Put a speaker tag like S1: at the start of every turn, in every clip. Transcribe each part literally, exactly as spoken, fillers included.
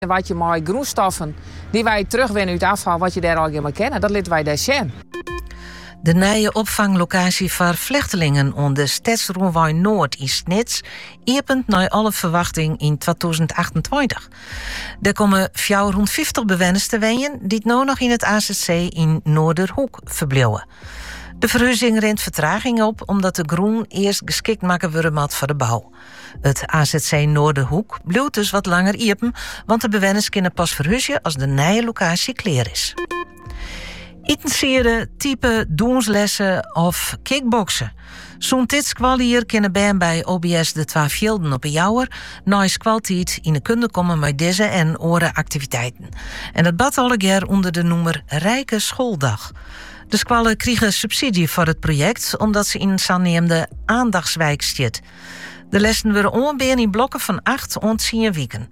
S1: Wat je mooi groenstoffen, die wij terugwinnen uit afval, wat je daar al helemaal kennen, dat laten wij daar zien.
S2: De nieuwe opvanglocatie voor vluchtelingen onder Stadsroenwij Noord in Snits opent naar alle verwachting in tweeduizend achtentwintig. Er komen vierhonderdvijftig bewoners te wonen die nu nog in het A Z C in Noorderhoek verblijven. De verhuizing rent vertraging op omdat de groen eerst geschikt maken worden moet voor de bouw. Het A Z C Noorderhoek blijft dus wat langer open, want de bewoners kunnen pas verhuizen als de nieuwe locatie klaar is. Intensieren, type, doenslessen of kickboksen. Zo'n dit squalier kunnen bij bij O B S de twaalf velden op een jouwer na squaltijd in de kunde komen met deze en oren activiteiten. En dat bad alle keer onder de noemer Rijke Schooldag. De squallen kregen subsidie voor het project omdat ze in Sanneemde aandachtswijk zit. De lessen worden onbeen in blokken van acht ontzien weken.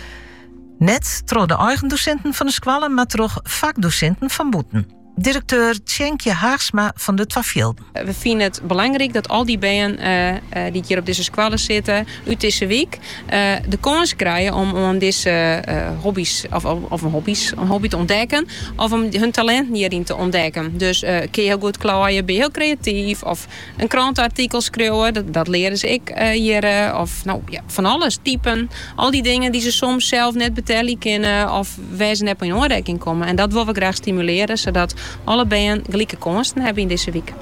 S2: Net trouw de eigen docenten van de squallen, maar toch vakdocenten van Boeten. Directeur Tjenkje Haagsma van de Twafjelden.
S3: We vinden het belangrijk dat al die bijen uh, uh, die hier op deze squallen zitten, uit deze week, uh, de kans krijgen om, om deze uh, hobby's, of, of een, hobby's, een hobby te ontdekken, of om hun talent hierin te ontdekken. Dus uh, kun je heel goed klaaien, ben je heel creatief, of een krantenartikel schreeuwen, dat, dat leren ze ik uh, hier, uh, of nou ja, van alles, typen, al die dingen die ze soms zelf net betellen kunnen, of wij ze net in aanraking komen. En dat willen we graag stimuleren, zodat alle bijen gelijke kansen hebben in deze week.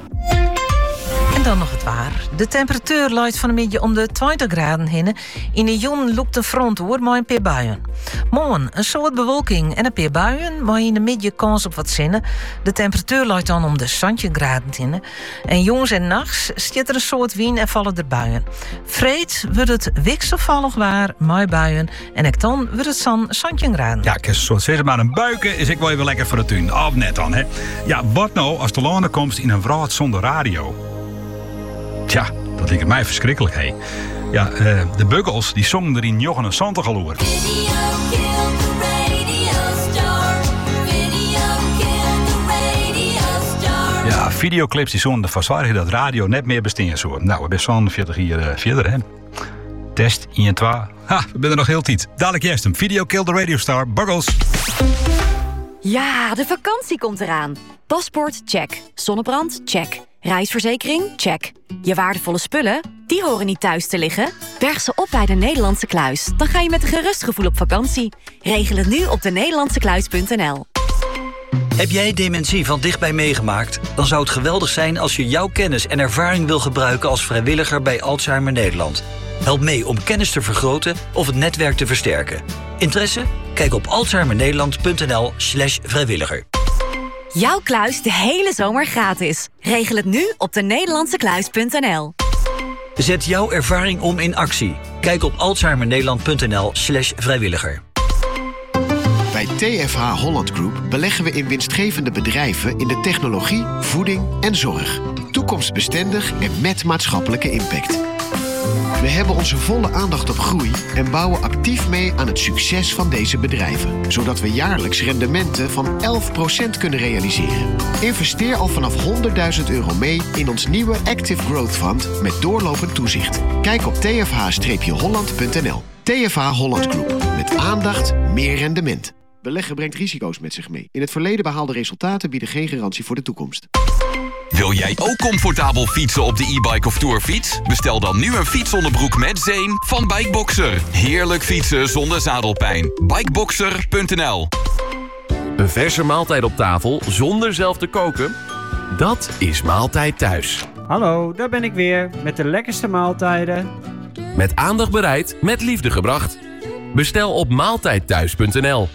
S2: En dan nog het waar. De temperatuur luidt van een beetje om de twintig graden heen. In de zon loopt de front hoor, maar een paar buien. Morgen een soort bewolking en een paar buien, maar in de middag kans op wat zinnen. De temperatuur luidt dan om de zantje graden heen. En jongens en nachts zit er een soort wind en vallen er buien. Vreed wordt het wisselvallig waar, maar buien. En ik dan wordt het dan zantje graden.
S4: Ja, ik heb zo'n zeg maar een buiken is ik wel even lekker voor de tuin. Of net dan, hè. Ja, wat nou als de landen komt in een vrouw zonder radio? Tja, dat lijkt mij verschrikkelijk, hé. Ja, uh, de Buggles, die zongen er in negenenzantig al over. Ja, videoclips die zonden ervoor zorgen dat radio net meer bestaan zo. Nou, we zijn zo'n veertig hier uh, verder, hè. Test, één, twee. Ha, we zijn er nog heel tijd. Dadelijk eerst hem. Video Kill the Radio Star, Buggles.
S5: Ja, de vakantie komt eraan. Paspoort, check. Zonnebrand, check. Reisverzekering? Check. Je waardevolle spullen? Die horen niet thuis te liggen. Berg ze op bij de Nederlandse Kluis. Dan ga je met een gerust gevoel op vakantie. Regel het nu op de nederlandse kluis punt n l.
S6: Heb jij dementie van dichtbij meegemaakt? Dan zou het geweldig zijn als je jouw kennis en ervaring wil gebruiken als vrijwilliger bij Alzheimer Nederland. Help mee om kennis te vergroten of het netwerk te versterken. Interesse? Kijk op alzheimernederland punt n l slash vrijwilliger.
S5: Jouw kluis de hele zomer gratis. Regel het nu op de nederlandse kluis punt n l.
S6: Zet jouw ervaring om in actie. Kijk op alzheimernederland punt n l slash vrijwilliger.
S7: Bij T F H Holland Group beleggen we in winstgevende bedrijven in de technologie, voeding en zorg. Toekomstbestendig en met maatschappelijke impact. We hebben onze volle aandacht op groei en bouwen actief mee aan het succes van deze bedrijven. Zodat we jaarlijks rendementen van elf procent kunnen realiseren. Investeer al vanaf honderdduizend euro mee in ons nieuwe Active Growth Fund met doorlopend toezicht. Kijk op t f h holland punt n l. T F H Holland Group. Met aandacht, meer rendement. Beleggen brengt risico's met zich mee. In het verleden behaalde resultaten bieden geen garantie voor de toekomst.
S8: Wil jij ook comfortabel fietsen op de e-bike of tourfiets? Bestel dan nu een fietsonderbroek met zeem van Bikeboxer. Heerlijk fietsen zonder zadelpijn. Bikeboxer punt n l.
S9: Een verse maaltijd op tafel zonder zelf te koken? Dat is Maaltijd Thuis.
S10: Hallo, daar ben ik weer met de lekkerste maaltijden.
S9: Met aandacht bereid, met liefde gebracht. Bestel op maaltijd thuis punt n l.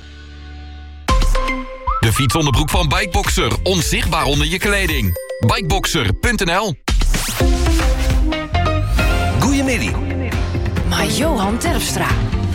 S8: De fietsonderbroek van Bikeboxer. Onzichtbaar onder je kleding. Bikeboxer punt n l.
S11: Goeiemiddag.
S12: Maar Johan Terpstra.